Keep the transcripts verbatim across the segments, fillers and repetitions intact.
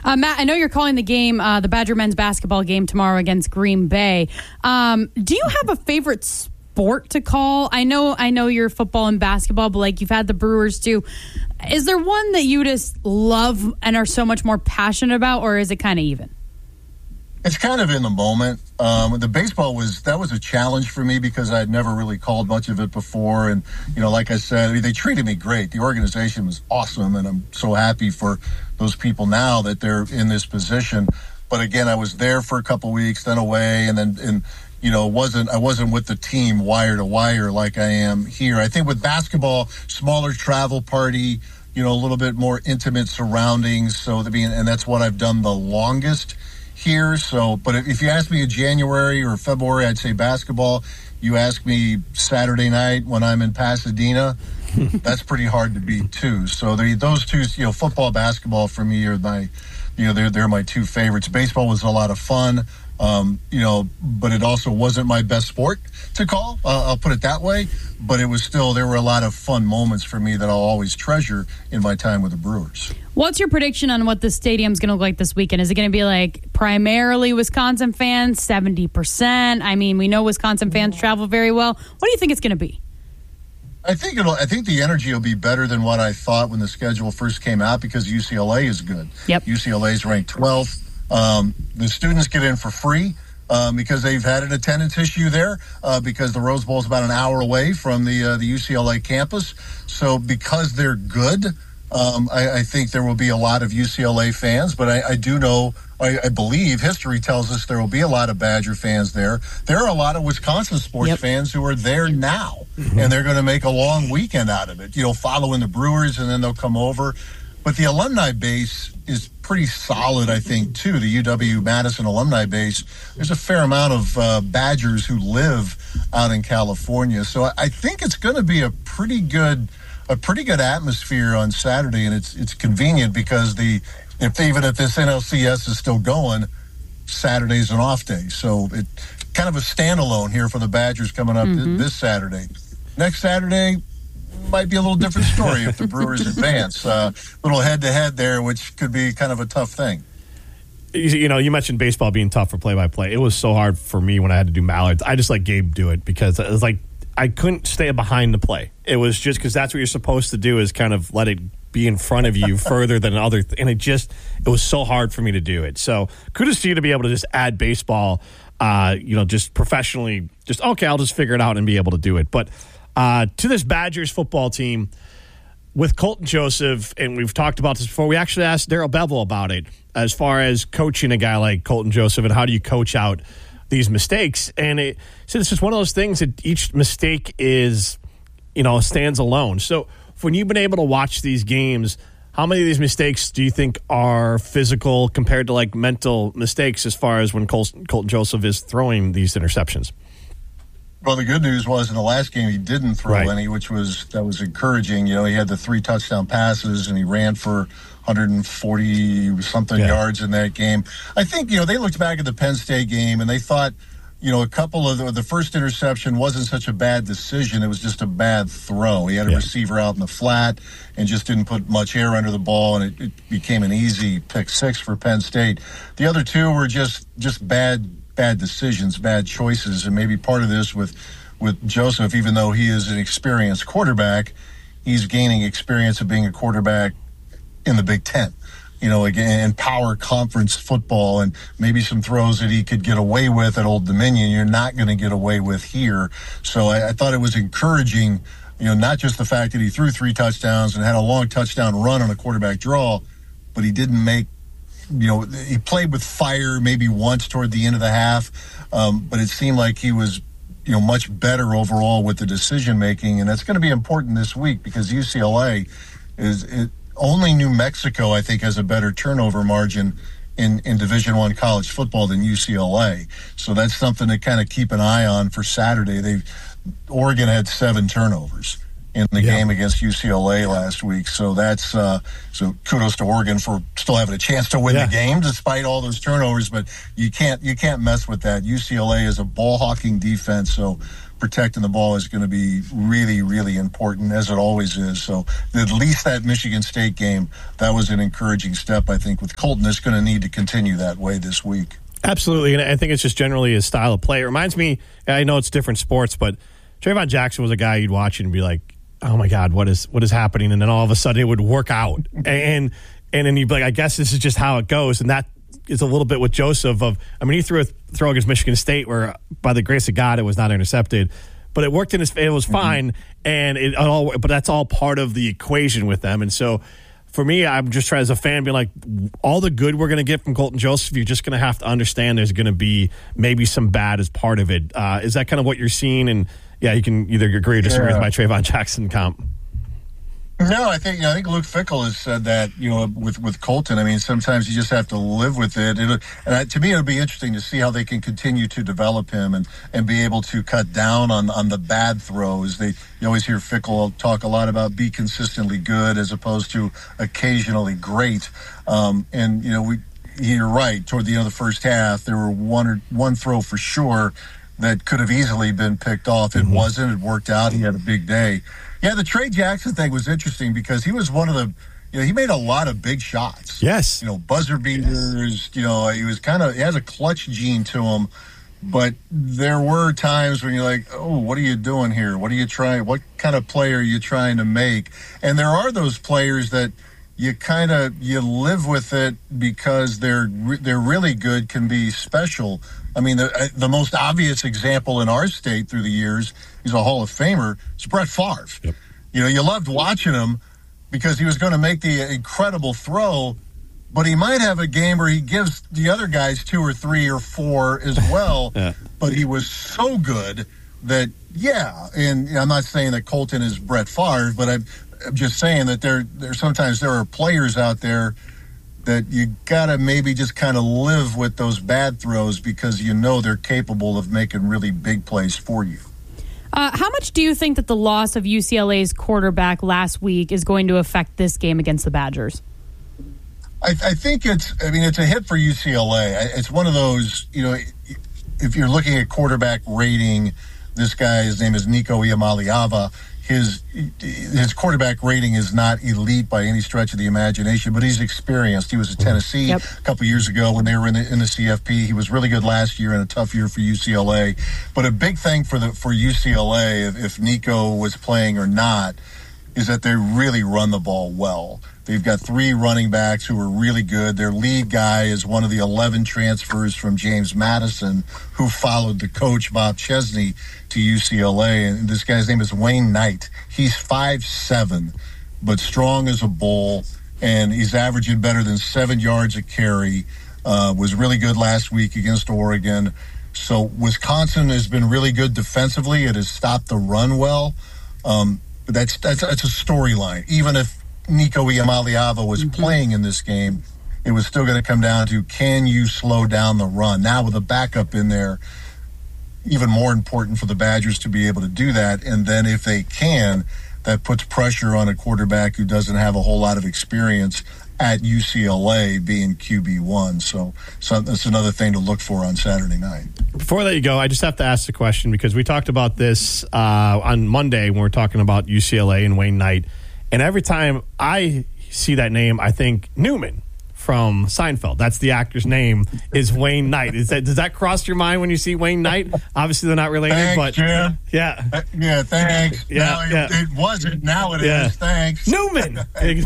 Uh, Matt, I know you're calling the game, uh, the Badger men's basketball game tomorrow against Green Bay. Um, do you have a favorite sport to call? I know, I know you're football and basketball, but like you've had the Brewers too. Is there one that you just love and are so much more passionate about, or is it kind of even? It's kind of in the moment. Um, the baseball was, that was a challenge for me because I'd never really called much of it before. And, you know, like I said, I mean, they treated me great. The organization was awesome. And I'm so happy for those people now that they're in this position. But again, I was there for a couple weeks, then away. And then, and, you know, wasn't, I wasn't with the team wire to wire like I am here. I think with basketball, smaller travel party, you know, a little bit more intimate surroundings. So the being, and that's what I've done the longest here. So, but if you ask me in January or February, I'd say basketball. You ask me Saturday night when I'm in Pasadena, that's pretty hard to beat too. So they, those two, you know, football, basketball for me are my, you know, they're they're my two favorites. Baseball was a lot of fun, um, you know, but it also wasn't my best sport to call. Uh, I'll put it that way. But it was still, there were a lot of fun moments for me that I'll always treasure in my time with the Brewers. What's your prediction on what the stadium's going to look like this weekend? Is it going to be like primarily Wisconsin fans, seventy percent? I mean, we know Wisconsin fans travel very well. What do you think it's going to be? I think it'll. I think the energy will be better than what I thought when the schedule first came out because U C L A is good. Yep. U C L A is ranked twelfth. Um, the students get in for free. Um, because they've had an attendance issue there, uh, because the Rose Bowl is about an hour away from the uh, the U C L A campus. So because they're good, um, I, I think there will be a lot of U C L A fans. But I, I do know, I, I believe history tells us there will be a lot of Badger fans there. There are a lot of Wisconsin sports yep. fans who are there now, mm-hmm. and they're going to make a long weekend out of it. You know, following the Brewers, and then they'll come over. But the alumni base is pretty solid, I think, too. The U W-Madison alumni base, there's a fair amount of uh, Badgers who live out in California. So I, I think it's going to be a pretty good a pretty good atmosphere on Saturday, and it's it's convenient because the if even if this N L C S is still going, Saturday's an off day. So it kind of a standalone here for the Badgers coming up mm-hmm. th- this Saturday. Next Saturday might be a little different story if the Brewers advance. A uh, little head-to-head there, which could be kind of a tough thing. You know, you mentioned baseball being tough for play-by-play. It was so hard for me when I had to do Mallards. I just let Gabe do it because it was like I couldn't stay behind the play. It was just because that's what you're supposed to do is kind of let it be in front of you further than other th- and it just it was so hard for me to do it. So kudos to you to be able to just add baseball, uh, you know, just professionally. Just okay, I'll just figure it out and be able to do it. But Uh, to this Badgers football team with Colton Joseph, and we've talked about this before. We actually asked Darrell Bevell about it as far as coaching a guy like Colton Joseph and how do you coach out these mistakes. And it said it's just one of those things that each mistake is, you know, stands alone. So when you've been able to watch these games, how many of these mistakes do you think are physical compared to like mental mistakes as far as when Col- Colton Joseph is throwing these interceptions? Well, the good news was in the last game he didn't throw right. any, which was that was encouraging. You know, he had the three touchdown passes and he ran for one hundred forty something yeah. yards in that game. I think, you know, they looked back at the Penn State game and they thought, you know, a couple of the, the first interception wasn't such a bad decision. It was just a bad throw. He had a yeah. receiver out in the flat and just didn't put much air under the ball, and it, it became an easy pick six for Penn State. The other two were just just bad. bad decisions, bad choices, and maybe part of this with with Joseph, even though he is an experienced quarterback, he's gaining experience of being a quarterback in the Big Ten, you know, again, in power conference football, and maybe some throws that he could get away with at Old Dominion, you're not going to get away with here. So I, I thought it was encouraging, you know, not just the fact that he threw three touchdowns and had a long touchdown run on a quarterback draw, but he didn't make You know, he played with fire maybe once toward the end of the half, um, but it seemed like he was, you know, much better overall with the decision making, and that's going to be important this week because U C L A is it, only New Mexico, I think, has a better turnover margin in, in Division One college football than U C L A. So that's something to kind of keep an eye on for Saturday. They Oregon had seven turnovers in the yeah. game against U C L A last week. So that's uh, so kudos to Oregon for still having a chance to win yeah. the game despite all those turnovers. But you can't you can't mess with that. U C L A is a ball hawking defense, so protecting the ball is going to be really, really important, as it always is. So at least that Michigan State game, that was an encouraging step, I think, with Colton. It's going to need to continue that way this week. Absolutely, and I think it's just generally his style of play. It reminds me, I know it's different sports, but Trayvon Jackson was a guy you'd watch and be like, oh my God, what is what is happening? And then all of a sudden it would work out. And and then you'd be like, I guess this is just how it goes. And that is a little bit with Joseph of, I mean, he threw a throw against Michigan State where by the grace of God it was not intercepted. But it worked in his favor. It was fine. Mm-hmm. And it all, but that's all part of the equation with them. And so for me, I'm just trying as a fan, being like, all the good we're going to get from Colton Joseph, you're just going to have to understand there's going to be maybe some bad as part of it. Uh, is that kind of what you're seeing? And yeah, you can either agree or disagree yeah. with my Trayvon Jackson comp. No, I think you know, I think Luke Fickell has said that, you know, with, with Colton. I mean, sometimes you just have to live with it. It'll, and I, to me, it'll be interesting to see how they can continue to develop him and, and be able to cut down on, on the bad throws. They you always hear Fickell talk a lot about be consistently good as opposed to occasionally great. Um, and you know, we you're right. Toward the end of the first half, there were one or one throw for sure that could have easily been picked off. It mm-hmm. wasn't. It worked out. He had a big day. Yeah, the Trey Jackson thing was interesting because he was one of the, you know, he made a lot of big shots. Yes. You know, buzzer beaters, you know, he was kind of, he has a clutch gene to him, but there were times when you're like, oh, what are you doing here? What are you trying, what kind of player are you trying to make? And there are those players that you kind of, you live with it because they're, they're really good, can be special. I mean, the, the most obvious example in our state through the years, he's a Hall of Famer, it's Brett Favre. Yep. You know, you loved watching him because he was going to make the incredible throw, but he might have a game where he gives the other guys two or three or four as well, yeah. but he was so good that, yeah, and I'm not saying that Colton is Brett Favre, but I'm, I'm just saying that there, there sometimes there are players out there that you got to maybe just kind of live with those bad throws because you know they're capable of making really big plays for you. Uh, how much do you think that the loss of U C L A's quarterback last week is going to affect this game against the Badgers? I, I think it's, I mean, it's a hit for U C L A. It's one of those, you know, if you're looking at quarterback rating, this guy, his name is Nico Iamaleava. His his quarterback rating is not elite by any stretch of the imagination, but he's experienced. He was at Tennessee yep. a couple years ago when they were in the in the C F P. He was really good last year and a tough year for U C L A. But a big thing for the for U C L A, if, if Nico was playing or not, is that they really run the ball well. They've got three running backs who are really good. Their lead guy is one of the eleven transfers from James Madison, who followed the coach, Bob Chesney, to U C L A. And this guy's name is Wayne Knight. He's five seven, but strong as a bull, and he's averaging better than seven yards a carry. Uh, was really good last week against Oregon. So Wisconsin has been really good defensively. It has stopped the run well. Um, but that's, that's, that's a storyline. Even if Nico Iamaleava was mm-hmm. playing in this game, it was still going to come down to, can you slow down the run? Now with a backup in there, even more important for the Badgers to be able to do that. And then if they can, that puts pressure on a quarterback who doesn't have a whole lot of experience at U C L A being Q B one. So, so that's another thing to look for on Saturday night. Before I let you go, I just have to ask the question because we talked about this uh, on Monday when we were talking about U C L A and Wayne Knight. And every time I see that name, I think Newman from Seinfeld. That's the actor's name, is Wayne Knight. Is that, does that cross your mind when you see Wayne Knight? Obviously, they're not related, thanks, but Jim. yeah, uh, yeah, thanks. Yeah, now, yeah. It, it wasn't. Now it yeah. is. Thanks, Newman. Now you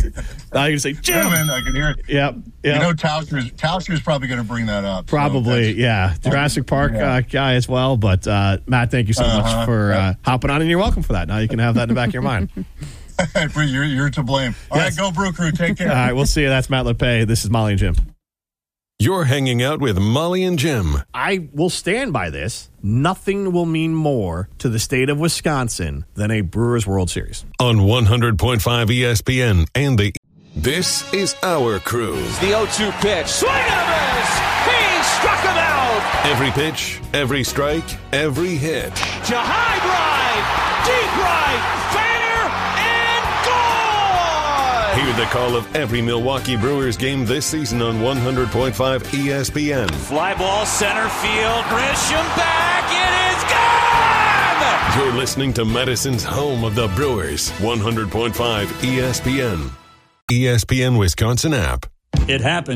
can say Jim. Newman. I can hear it. Yep. yep. You know, Tauschker's Tauschker's probably going to bring that up. Probably, so yeah. Jurassic Park yeah. Uh, guy as well. But uh, Matt, thank you so uh-huh. much for uh, hopping on, and you're welcome for that. Now you can have that in the back of your mind. you're, you're to blame. All yes. right, go Brew Crew. Take care. All right, we'll see you. That's Matt LePay. This is Molly and Jim. You're hanging out with Molly and Jim. I will stand by this. Nothing will mean more to the state of Wisconsin than a Brewers World Series. On one hundred point five E S P N and the... This is our crew. The oh two pitch. Swing and miss! He struck him out! Every pitch, every strike, every hit. To high drive! Deep right! Fair! Hear the call of every Milwaukee Brewers game this season on one hundred point five E S P N. Fly ball center field. Grisham back. It is gone! Springer. You're listening to Madison's home of the Brewers, one hundred point five E S P N. E S P N Wisconsin app. It happened.